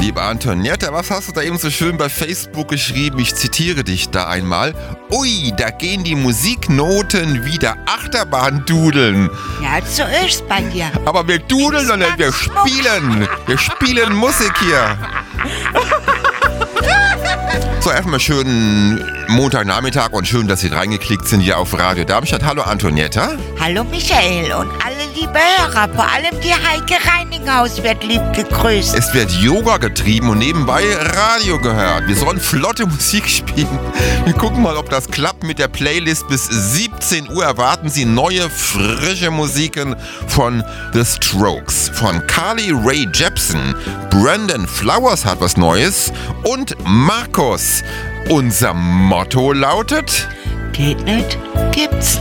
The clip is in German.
Liebe Antonietta, was hast du da eben so schön bei Facebook geschrieben? Ich zitiere dich da einmal. Ui, da gehen die Musiknoten wieder Achterbahn dudeln. Ja, so ist's bei dir. Aber wir dudeln doch nicht, wir spielen. Wir spielen Musik hier. So, erstmal schönen Montagnachmittag und schön, dass Sie reingeklickt sind hier auf Radio Darmstadt. Hallo Antonietta. Hallo Michael und alle liebe Hörer, vor allem die Heike Reininghaus wird lieb gegrüßt. Es wird Yoga getrieben und nebenbei Radio gehört. Wir sollen flotte Musik spielen. Wir gucken mal, ob das klappt mit der Playlist. Bis 17 Uhr erwarten Sie neue, frische Musiken von The Strokes, von Carly Rae Jepsen. Brandon Flowers hat was Neues und Markus. Unser Motto lautet: Geht nicht, gibt's